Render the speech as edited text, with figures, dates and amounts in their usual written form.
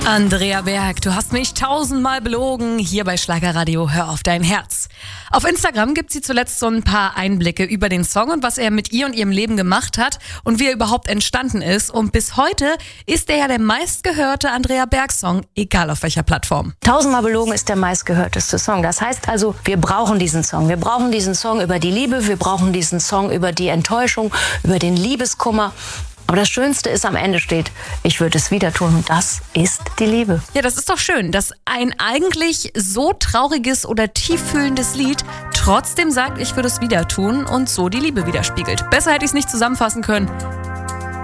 Andrea Berg, du hast mich 1000-mal belogen. Hier bei Schlagerradio, hör auf dein Herz. Auf Instagram gibt sie zuletzt so ein paar Einblicke über den Song und was er mit ihr und ihrem Leben gemacht hat und wie er überhaupt entstanden ist. Und bis heute ist er ja der meistgehörte Andrea Berg-Song, egal auf welcher Plattform. 1000-mal belogen ist der meistgehörteste Song. Das heißt also, wir brauchen diesen Song. Wir brauchen diesen Song über die Liebe, wir brauchen diesen Song über die Enttäuschung, über den Liebeskummer. Aber das Schönste ist, am Ende steht, ich würde es wieder tun und das ist die Liebe. Ja, das ist doch schön, dass ein eigentlich so trauriges oder tieffühlendes Lied trotzdem sagt, ich würde es wieder tun und so die Liebe widerspiegelt. Besser hätte ich es nicht zusammenfassen können.